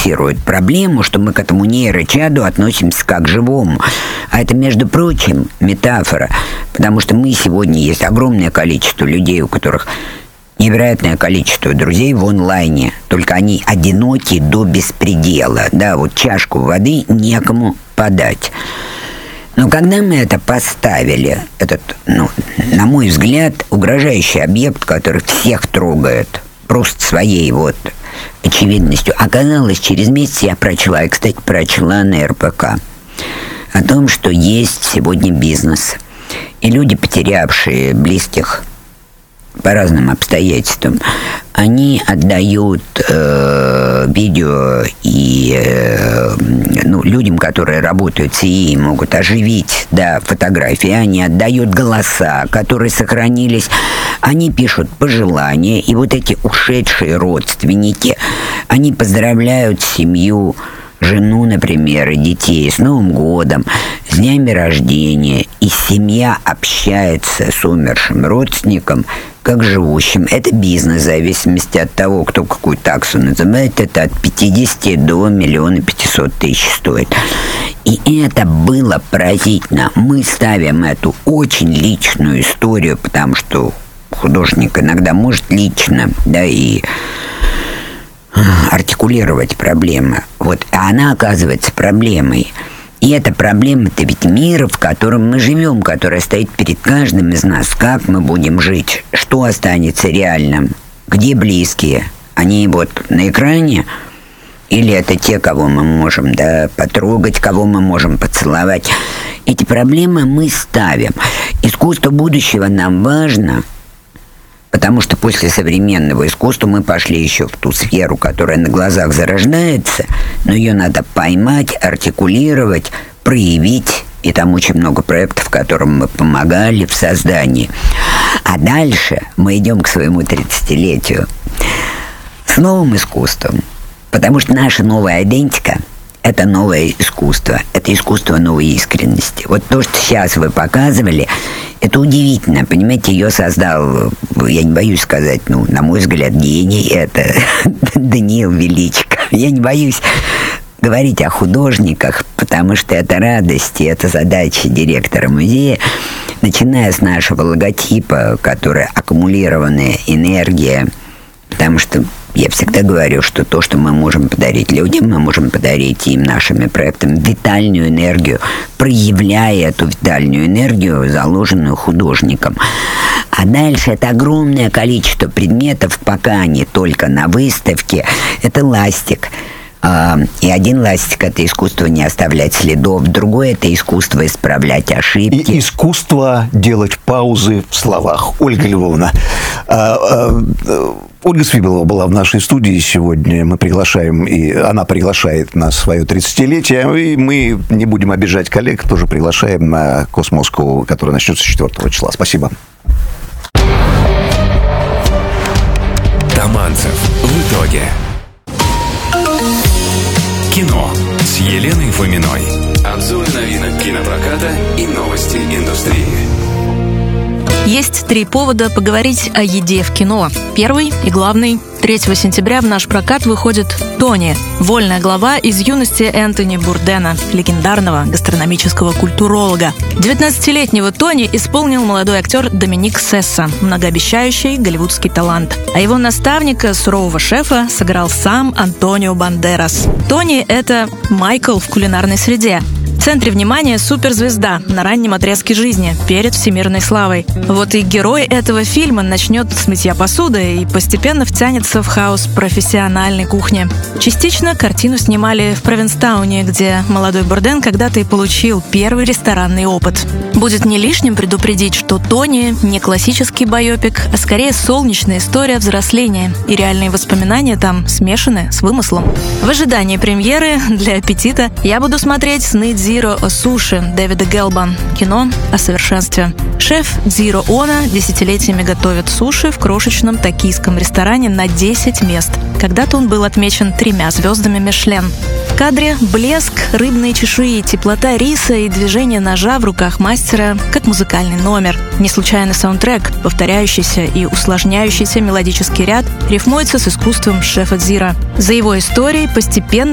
фиксирует проблему, что мы к этому нейрочаду относимся как к живому. А это, между прочим, метафора, потому что мы сегодня есть огромное количество людей, у которых невероятное количество друзей в онлайне, только они одиноки до беспредела. Да, вот чашку воды некому подать. Но когда мы это поставили, этот, на мой взгляд, угрожающий объект, который всех трогает просто своей вот очевидностью, оказалось, через месяц я прочла, и, кстати, прочла на РПК, о том, что есть сегодня бизнес. И люди, потерявшие близких по разным обстоятельствам, они отдают видео и людям, которые работают с ИИ, могут оживить фотографии, они отдают голоса, которые сохранились, они пишут пожелания, и вот эти ушедшие родственники, они поздравляют семью, жену, например, и детей с Новым годом, с днями рождения, и семья общается с умершим родственником как живущим. Это бизнес, в зависимости от того, кто какую таксу называет, это от 50 до 1 500 000 стоит. И это было поразительно. Мы ставим эту очень личную историю, потому что художник иногда может лично, и артикулировать проблемы. А она оказывается проблемой. И эта проблема-то ведь мира, в котором мы живем, которая стоит перед каждым из нас. Как мы будем жить? Что останется реальным? Где близкие? Они на экране? Или это те, кого мы можем потрогать, кого мы можем поцеловать? Эти проблемы мы ставим. Искусство будущего нам важно, потому что после современного искусства мы пошли еще в ту сферу, которая на глазах зарождается, но ее надо поймать, артикулировать, проявить. И там очень много проектов, которым мы помогали в создании. А дальше мы идем к своему 30-летию с новым искусством. Потому что наша новая идентика – это новое искусство. Это искусство новой искренности. Вот то, что сейчас вы показывали, это удивительно. Понимаете, ее создал, я не боюсь сказать, на мой взгляд, гений. Это Даниил Величко. Я не боюсь говорить о художниках, потому что это радость, и это задача директора музея, начиная с нашего логотипа, который аккумулированная энергия, потому что я всегда говорю, что то, что мы можем подарить людям, мы можем подарить им нашими проектами витальную энергию, проявляя эту витальную энергию, заложенную художником. А дальше это огромное количество предметов, пока они только на выставке. Это ластик. И один ластик – это искусство не оставлять следов, другое – это искусство исправлять ошибки. И искусство делать паузы в словах. Ольга Львовна, Ольга Свибелова была в нашей студии сегодня. Мы приглашаем, и она приглашает на свое 30-летие. И мы не будем обижать коллег, тоже приглашаем на Космоску, которая начнется 4 числа. Спасибо. Таманцев. В итоге. Кино с Еленой Фоминой. Обзоры новинок кинопроката и новости индустрии. Есть 3 повода поговорить о еде в кино. Первый и главный. 3 сентября в наш прокат выходит «Тони» – вольная глава из юности Энтони Бурдена, легендарного гастрономического культуролога. 19-летнего Тони исполнил молодой актер Доминик Сесса, многообещающий голливудский талант. А его наставника, сурового шефа, сыграл сам Антонио Бандерас. Тони – это Майкл в кулинарной среде. В центре внимания суперзвезда на раннем отрезке жизни, перед всемирной славой. Вот и герой этого фильма начнет с мытья посуды и постепенно втянется в хаос профессиональной кухни. Частично картину снимали в Провинстауне, где молодой Бурден когда-то и получил первый ресторанный опыт. Будет не лишним предупредить, что «Тони» не классический байопик, а скорее солнечная история взросления, и реальные воспоминания там смешаны с вымыслом. В ожидании премьеры для аппетита я буду смотреть «Сны Дзиро о суши» Дэвида Гелба. Кино о совершенстве. Шеф Дзиро Оно десятилетиями готовит суши в крошечном токийском ресторане на 10 мест. Когда-то он был отмечен 3 звездами Мишлен. В кадре блеск рыбной чешуи, теплота риса и движение ножа в руках мастера, как музыкальный номер. Не случайный саундтрек, повторяющийся и усложняющийся мелодический ряд, рифмуется с искусством шефа Дзиро. За его историей постепенно